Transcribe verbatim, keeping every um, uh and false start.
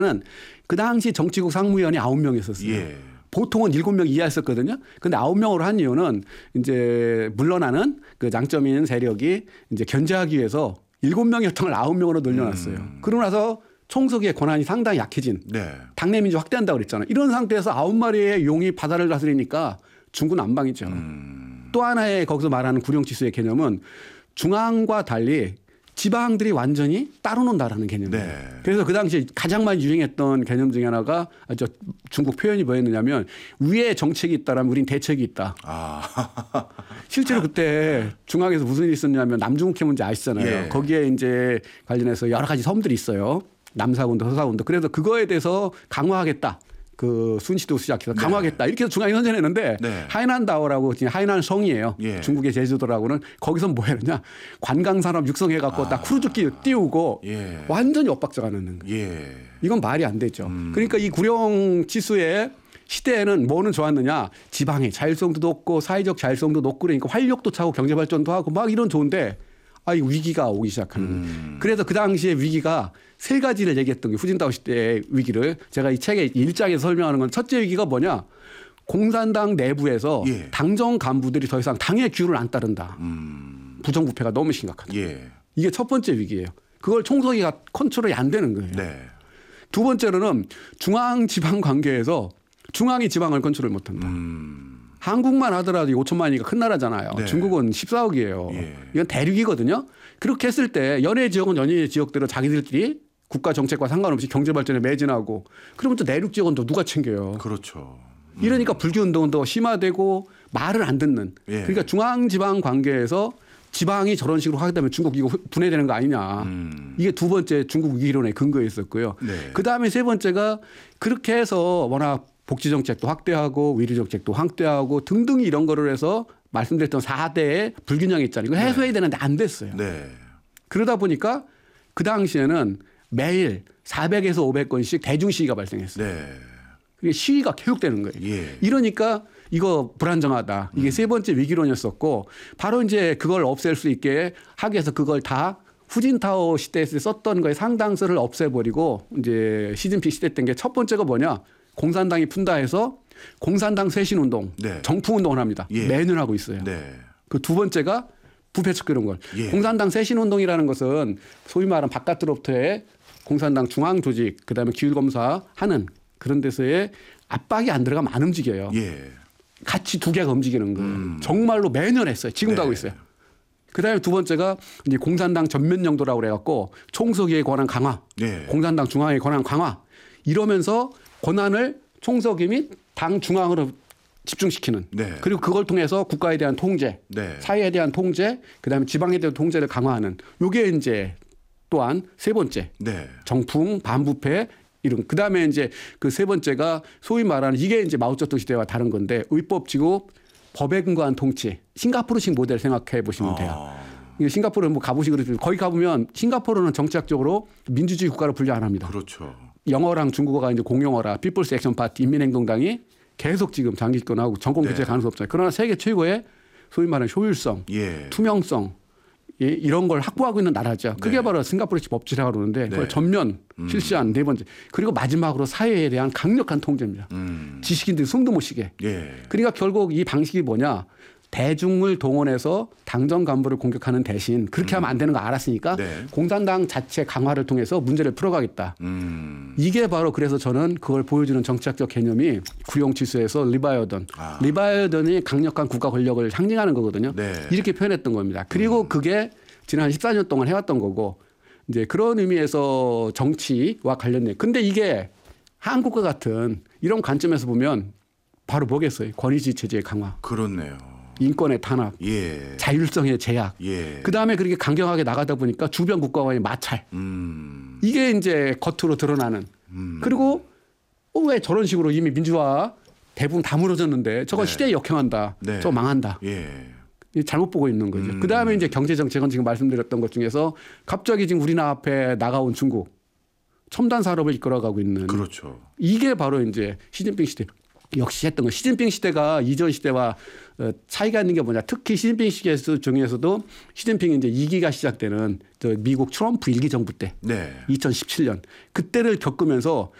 그 당시 정치국 상무위원이 아홉 명 있었어요. 예. 보통은 일곱 명 이하였었거든요. 근데 아홉 명으로 한 이유는 이제 물러나는 그 장점인 세력이 이제 견제하기 위해서 일곱 명이었던 걸 아홉 명으로 늘려놨어요. 음. 그러고 나서 총서기의 권한이 상당히 약해진 네. 당내 민주 확대한다고 그랬잖아요. 이런 상태에서 아홉 마리의 용이 바다를 다스리니까 중국은 안방이죠. 음. 또 하나의 거기서 말하는 구룡치수의 개념은 중앙과 달리 지방들이 완전히 따로 논다라는 개념이에요. 네. 그래서 그 당시에 가장 많이 유행했던 개념 중에 하나가 저 중국 표현이 뭐였느냐면 위에 정책이 있다라면 우린 대책이 있다. 아. 실제로 그때 중앙에서 무슨 일이 있었냐면 남중국해 문제 아시잖아요. 예. 거기에 이제 관련해서 여러 가지 섬들이 있어요. 남사군도 서사군도. 그래서 그거에 대해서 강화하겠다. 그 순시도 시작해서 강화하겠다. 네. 이렇게 해서 중앙이 선전했는데 네. 하이난다오라고 하이난 성이에요. 예. 중국의 제주도라고는 거기서 뭐 했느냐. 관광산업 육성해갖고 아. 딱 크루즈길 띄우고 예. 완전히 엇박자가는 거예요. 예. 이건 말이 안 되죠. 음. 그러니까 이 구룡치수의 시대에는 뭐는 좋았느냐. 지방의 자율성도 높고 사회적 자율성도 높고 그러니까 활력도 차고 경제발전도 하고 막 이런 좋은데 아, 이 위기가 오기 시작하는 거예요. 음. 그래서 그 당시에 위기가 세 가지를 얘기했던 게 후진타오 시대의 위기를 제가 이 책의 일장에서 설명하는 건 첫째 위기가 뭐냐. 공산당 내부에서 예. 당정 간부들이 더 이상 당의 규율을 안 따른다. 음. 부정부패가 너무 심각하다. 예. 이게 첫 번째 위기예요. 그걸 총서기가 컨트롤이 안 되는 거예요. 네. 두 번째로는 중앙지방 관계에서 중앙이 지방을 컨트롤 못한다. 음. 한국만 하더라도 오천만이니까 큰 나라잖아요. 네. 중국은 십사억이에요. 예. 이건 대륙이거든요. 그렇게 했을 때 연해 지역은 연해 지역대로 자기들끼리 국가 정책과 상관없이 경제 발전에 매진하고 그러면 또 내륙 지역은 또 누가 챙겨요. 그렇죠. 음. 이러니까 불교 운동은 더 심화되고 말을 안 듣는. 예. 그러니까 중앙지방 관계에서 지방이 저런 식으로 하게 되면 중국 이거 분해되는 거 아니냐. 음. 이게 두 번째 중국 위기론의 근거에 있었고요. 네. 그다음에 세 번째가 그렇게 해서 워낙 복지정책도 확대하고 위리정책도 확대하고 등등 이런 거를 해서 말씀드렸던 사 대의 불균형이 있잖아요. 이거 해소해야 네. 되는데 안 됐어요. 네. 그러다 보니까 그 당시에는 매일 사백에서 오백 건씩 대중시위가 발생했어요. 네. 그게 시위가 계속되는 거예요. 예. 이러니까 이거 불안정하다. 이게 음. 세 번째 위기론이었었고 바로 이제 그걸 없앨 수 있게 하기 위해서 그걸 다 후진타오 시대에서 썼던 거에 상당수를 없애버리고 이제 시진핑 시대 때인 게 첫 번째가 뭐냐. 공산당이 푼다 해서 공산당 쇄신운동, 네. 정풍운동을 합니다. 예. 매년 하고 있어요. 네. 그 두 번째가 부패축 이런 걸. 예. 공산당 쇄신운동이라는 것은 소위 말하는 바깥으로부터의 공산당 중앙조직 그다음에 기율검사하는 그런 데서의 압박이 안 들어가면 안 움직여요. 예. 같이 두 개가 움직이는 거예요. 음. 정말로 매년 했어요. 지금도 네. 하고 있어요. 그다음에 두 번째가 이제 공산당 전면 영도라고 그래갖고 총서기에 관한 강화, 네. 공산당 중앙에 관한 강화 이러면서 권한을 총서기 및 당 중앙으로 집중시키는 네. 그리고 그걸 통해서 국가에 대한 통제, 네. 사회에 대한 통제, 그다음에 지방에 대한 통제를 강화하는 이게 이제 또한 세 번째 네. 정풍 반부패 이런 그다음에 이제 그 세 번째가 소위 말하는 이게 이제 마오쩌둥 시대와 다른 건데 의법지고 법에 근거한 통치 싱가포르식 모델 생각해 보시면 돼요. 아. 싱가포르 뭐 가보시고 거기 가보면 싱가포르는 정치학적으로 민주주의 국가로 분류 안 합니다. 그렇죠. 영어랑 중국어가 이제 공용어라 피플스 액션 파티 인민행동당이 계속 지금 장기 집권하고 정권 교체 네. 가능성 없잖아요. 그러나 세계 최고의 소위 말하는 효율성, 예. 투명성 이런 걸 확보하고 있는 나라죠. 그게 네. 바로 싱가포르식 법치라고 그러는데 네. 그걸 전면 음. 실시한 네 번째. 그리고 마지막으로 사회에 대한 강력한 통제입니다. 음. 지식인들이 숨도 못 쉬게. 예. 그러니까 결국 이 방식이 뭐냐. 대중을 동원해서 당정 간부를 공격하는 대신 그렇게 음. 하면 안 되는 거 알았으니까 네. 공산당 자체 강화를 통해서 문제를 풀어가겠다. 음. 이게 바로 그래서 저는 그걸 보여주는 정치학적 개념이 구룡치수에서 리바이어던. 아. 리바이어던이 강력한 국가 권력을 상징하는 거거든요. 네. 이렇게 표현했던 겁니다. 그리고 음. 그게 지난 십사 년 동안 해왔던 거고 이제 그런 의미에서 정치와 관련된. 근데 이게 한국과 같은 이런 관점에서 보면 바로 뭐겠어요. 권위주의 체제의 강화. 그렇네요. 인권의 탄압, 예. 자율성의 제약, 예. 그다음에 그렇게 강경하게 나가다 보니까 주변 국가와의 마찰. 음. 이게 이제 겉으로 드러나는. 음. 그리고 어, 왜 저런 식으로 이미 민주화 대부분 다 무너졌는데 저건 네. 시대에 역행한다. 네. 저거 망한다. 예. 잘못 보고 있는 거죠. 음. 그다음에 이제 경제정책은 지금 말씀드렸던 것 중에서 갑자기 지금 우리나라 앞에 나가온 중국 첨단 산업을 이끌어가고 있는. 그렇죠. 이게 바로 이제 시진핑 시대 역시 했던 거. 시진핑 시대가 이전 시대와 차이가 있는 게 뭐냐. 특히 시진핑 시대 중에서도 시진핑이 이제 이 기가 시작되는 저 미국 트럼프 일 기 정부 때 네. 이천십칠 년 그때를 겪으면서